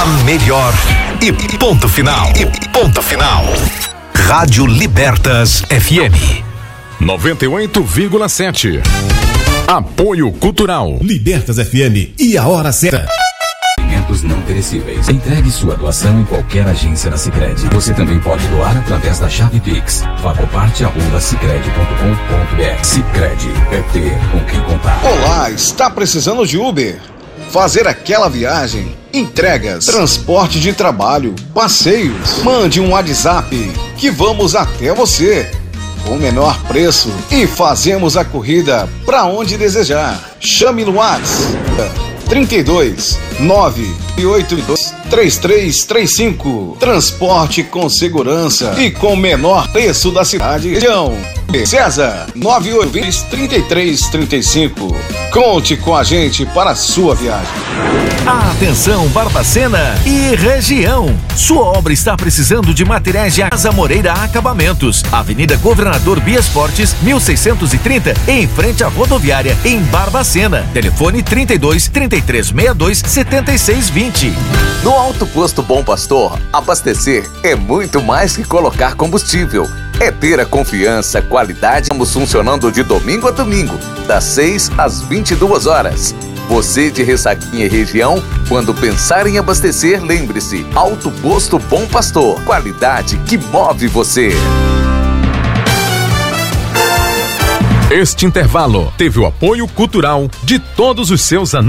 A melhor e ponto final. Rádio Libertas FM 98,7. Apoio Cultural Libertas FM e a hora certa. Alimentos não perecíveis. Entregue sua doação em qualquer agência da Sicredi. Você também pode doar através da chave Pix. Vagoparte@sicredi.com.br. Sicredi é ter com quem contar. Olá, está precisando de Uber? Fazer aquela viagem? Entregas, transporte de trabalho, passeios? Mande um WhatsApp que vamos até você com o menor preço e fazemos a corrida para onde desejar. Chame no WhatsApp 32 982 3335. Transporte com segurança e com o menor preço da cidade e região. César 98 3335. Conte com a gente para a sua viagem. Atenção, Barbacena e região. Sua obra está precisando de materiais de Casa Moreira Acabamentos. Avenida Governador Biesportes, 1630, em frente à rodoviária, em Barbacena. Telefone 32 3362 7620. No Alto Posto Bom Pastor, abastecer é muito mais que colocar combustível. É ter a confiança, qualidade. Estamos funcionando de domingo a domingo, das 6 às 22 horas. Você de Ressaquinha e região, quando pensar em abastecer, lembre-se, Alto Posto Bom Pastor, qualidade que move você. Este intervalo teve o apoio cultural de todos os seus